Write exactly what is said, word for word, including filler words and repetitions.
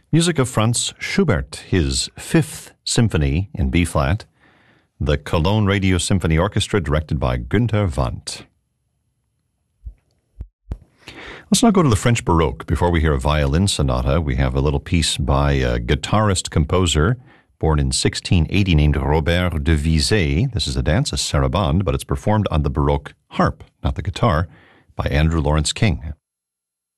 Music of Franz Schubert, his Fifth Symphony in B-flat, the Cologne Radio Symphony Orchestra, directed by Günther Wandt. Let's now go to the French Baroque. Before we hear a violin sonata, we have a little piece by a guitarist-composer born in sixteen eighty named Robert de Vizet. This is a dance, a sarabande, but it's performed on the Baroque harp, not the guitar, by Andrew Lawrence King.